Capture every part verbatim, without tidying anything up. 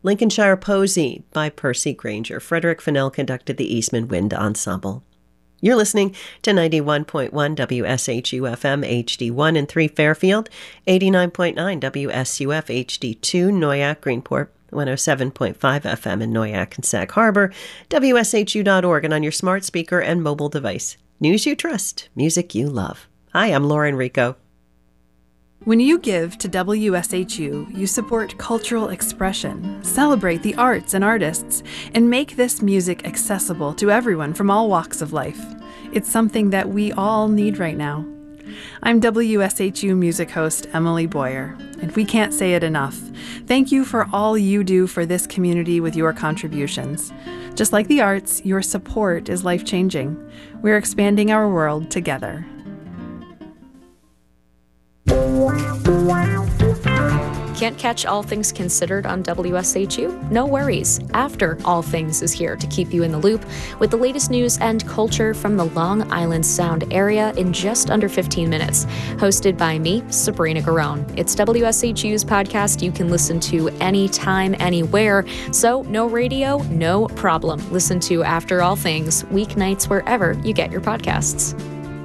Lincolnshire Posy by Percy Granger. Frederick Fennell conducted the Eastman Wind Ensemble. You're listening to ninety-one point one W S H U F M H D one in three Fairfield, eighty-nine point nine W S U F H D two Noyak Greenport, one oh seven point five F M in Noyak and Sag Harbor, W S H U dot org, and on your smart speaker and mobile device. News you trust, music you love. Hi, I'm Lauren Rico. When you give to W S H U, you support cultural expression, celebrate the arts and artists, and make this music accessible to everyone from all walks of life. It's something that we all need right now. I'm W S H U music host Emily Boyer, and we can't say it enough. Thank you for all you do for this community with your contributions. Just like the arts, your support is life-changing. We're expanding our world together. Can't catch All Things Considered on W S H U? No worries. After All Things is here to keep you in the loop with the latest news and culture from the Long Island Sound area in just under fifteen minutes. Hosted by me, Sabrina Garone. It's W S H U's podcast you can listen to anytime, anywhere. So no radio, no problem. Listen to After All Things weeknights wherever you get your podcasts.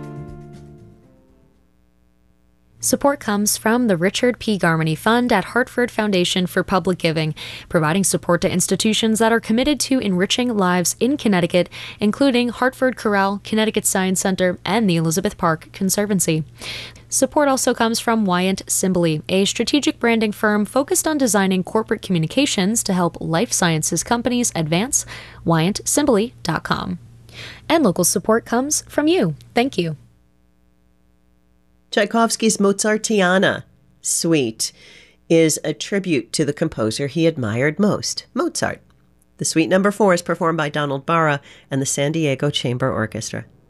Support comes from the Richard P. Garmany Fund at Hartford Foundation for Public Giving, providing support to institutions that are committed to enriching lives in Connecticut, including Hartford Corral, Connecticut Science Center, and the Elizabeth Park Conservancy. Support also comes from Wyant Simbally, a strategic branding firm focused on designing corporate communications to help life sciences companies advance. Wyant Simbally dot com. And local support comes from you. Thank you. Tchaikovsky's Mozartiana Suite is a tribute to the composer he admired most, Mozart. The Suite Number Four is performed by Donald Barra and the San Diego Chamber Orchestra.